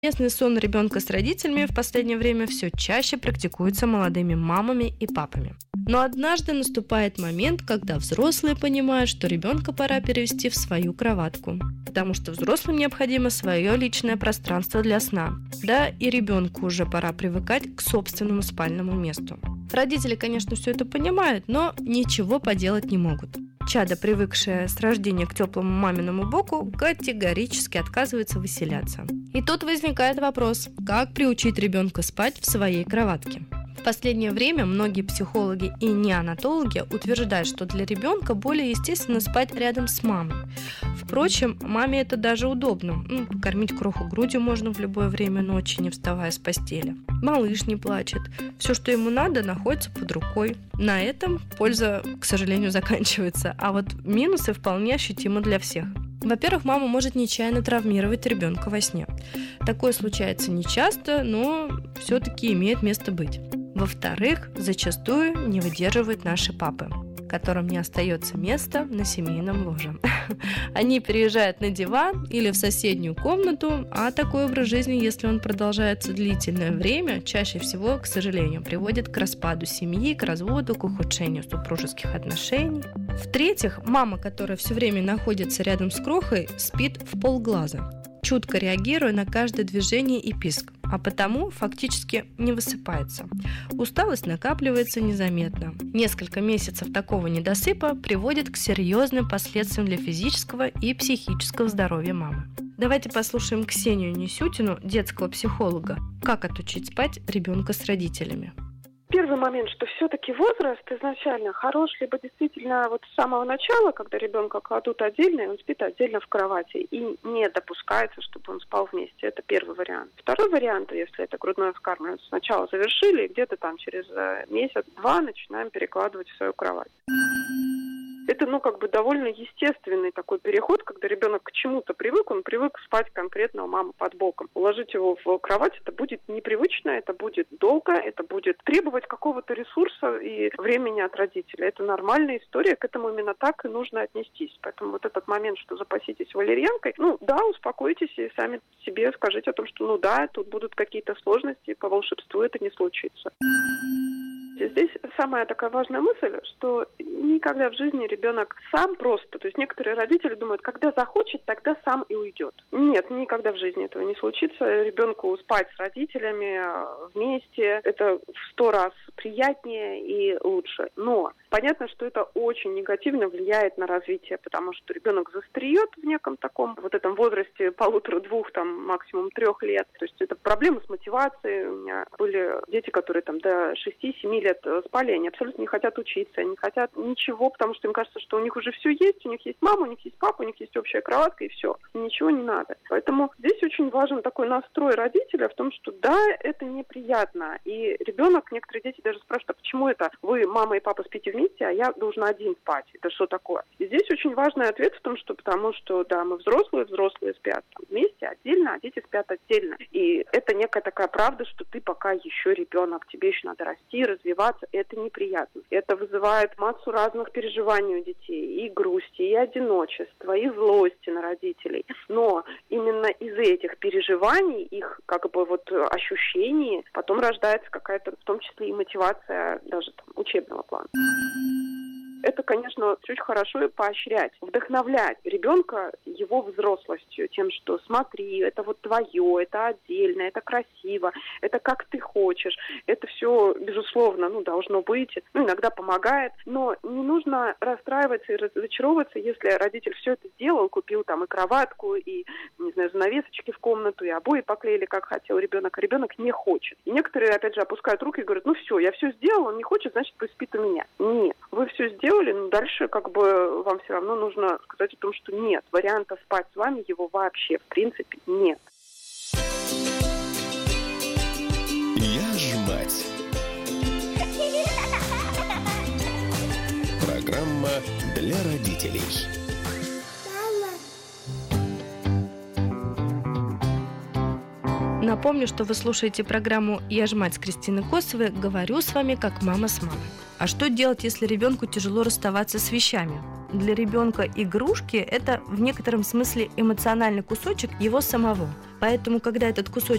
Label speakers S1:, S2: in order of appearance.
S1: Совместный сон ребенка с родителями в последнее время все чаще практикуется молодыми мамами и папами. Но однажды наступает момент, когда взрослые понимают, что ребенка пора перевести в свою кроватку, потому что взрослым необходимо свое личное пространство для сна. Да, и ребенку уже пора привыкать к собственному спальному месту. Родители, конечно, все это понимают, но ничего поделать не могут. Чадо, привыкшее с рождения к теплому маминому боку, категорически отказывается выселяться. И тут возникает вопрос, как приучить ребенка спать в своей кроватке. В последнее время многие психологи и неонатологи утверждают, что для ребенка более естественно спать рядом с мамой. Впрочем, маме это даже удобно. Покормить кроху грудью можно в любое время ночи, не вставая с постели. Малыш не плачет. Все, что ему надо, находится под рукой. На этом польза, к сожалению, заканчивается. А вот минусы вполне ощутимы для всех. Во-первых, мама может нечаянно травмировать ребенка во сне. Такое случается нечасто, но все-таки имеет место быть. Во-вторых, зачастую не выдерживают наши папы, которым не остается места на семейном ложе. Они переезжают на диван или в соседнюю комнату, а такой образ жизни, если он продолжается длительное время, чаще всего, к сожалению, приводит к распаду семьи, к разводу, к ухудшению супружеских отношений. В-третьих, мама, которая все время находится рядом с крохой, спит в полглаза, чутко реагируя на каждое движение и писк, а потому фактически не высыпается. Усталость накапливается незаметно. Несколько месяцев такого недосыпа приводит к серьезным последствиям для физического и психического здоровья мамы. Давайте послушаем Ксению Несютину, детского психолога, как отучить спать ребенка с родителями.
S2: Первый момент, что все-таки возраст изначально хорош, либо действительно вот с самого начала, когда ребенка кладут отдельно, и он спит отдельно в кровати, и не допускается, чтобы он спал вместе. Это первый вариант. Второй вариант, если это грудное вскармливание, сначала завершили, и где-то там через месяц-два начинаем перекладывать в свою кровать. Это, довольно естественный такой переход, когда ребенок к чему-то привык, он привык спать конкретно у мамы под боком. Уложить его в кровать, это будет непривычно, это будет долго, это будет требовать какого-то ресурса и времени от родителя. Это нормальная история, к этому именно так и нужно отнестись. Поэтому вот этот момент, что запаситесь валерьянкой, успокойтесь и сами себе скажите о том, что тут будут какие-то сложности, по волшебству это не случится. Здесь самая такая важная мысль, что никогда в жизни ребенок сам просто, то есть некоторые родители думают, когда захочет, тогда сам и уйдет. Нет, никогда в жизни этого не случится. Ребенку спать с родителями вместе, это в 100 раз приятнее и лучше. Но понятно, что это очень негативно влияет на развитие, потому что ребенок застареет в неком таком вот этом возрасте 1,5-2, максимум 3 лет. То есть это проблемы с мотивацией. У меня были дети, которые до 6-7 лет спали, они абсолютно не хотят учиться, они не хотят ничего, потому что им кажется, что у них уже все есть, у них есть мама, у них есть папа, у них есть общая кроватка и все. Ничего не надо. Поэтому здесь очень важен такой настрой родителя в том, что да, это неприятно. И ребенок, некоторые дети даже спрашивают, а почему это вы, мама и папа, спите вместе, а я должен один спать? Это что такое? И здесь очень важный ответ в том, что потому что, да, мы взрослые спят вместе, отдельно, а дети спят отдельно. И это некая такая правда, что ты пока еще ребенок, тебе еще надо расти, развиваться. Это неприятно. Это вызывает массу разных переживаний у детей. И грусти, и одиночества, и злости на родителей. Но именно из этих переживаний, их ощущений, потом рождается какая-то, в том числе и мотивация даже учебного плана. Это, конечно, очень хорошо и поощрять, вдохновлять ребенка его взрослостью, тем, что смотри, это твое, это отдельно, это красиво, это как ты хочешь. Это все, безусловно, должно быть, иногда помогает, но не нужно расстраиваться и разочаровываться, если родитель все это сделал, купил и кроватку, и, занавесочки в комнату, и обои поклеили, как хотел ребенок, а ребенок не хочет. И некоторые, опять же, опускают руки и говорят, все, я все сделал, он не хочет, значит, пусть спит у меня. Нет, вы все сделали, но дальше вам все равно нужно сказать о том, что нет, варианта спать с вами его вообще, в принципе, нет.
S3: Я ж мать. Программа для родителей.
S1: Напомню, что вы слушаете программу «Я ж мать» с Кристиной Косовой. Говорю с вами как мама с мамой. А что делать, если ребенку тяжело расставаться с вещами? для ребенка игрушки – это в некотором смысле эмоциональный кусочек его самого. Поэтому, когда этот кусочек